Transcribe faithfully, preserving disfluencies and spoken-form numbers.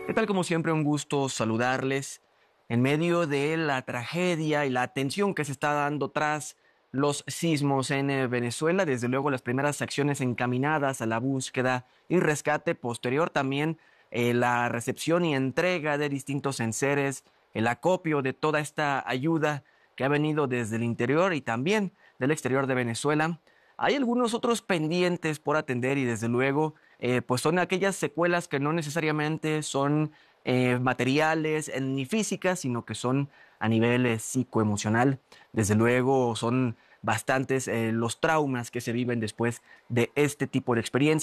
¿Qué tal? Como siempre, un gusto saludarles en medio de la tragedia y la atención que se está dando tras los sismos en eh, Venezuela. Desde luego, las primeras acciones encaminadas a la búsqueda y rescate posterior, también eh, la recepción y entrega de distintos enseres, el acopio de toda esta ayuda que ha venido desde el interior y también del exterior de Venezuela. Hay algunos otros pendientes por atender y desde luego eh, pues son aquellas secuelas que no necesariamente son eh, materiales eh, ni físicas, sino que son a nivel eh, psicoemocional. Desde luego son bastantes eh, los traumas que se viven después de este tipo de experiencias.